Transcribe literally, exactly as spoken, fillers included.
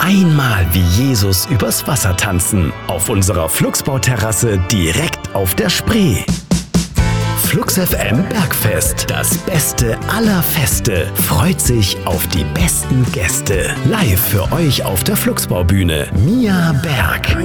einmal wie Jesus übers Wasser tanzen. Auf unserer Flugsbauterrasse direkt auf der Spree. Flux F M Bergfest, das Beste aller Feste, freut sich auf die besten Gäste. Live für euch auf der Flugsbaubühne, Mia Berg.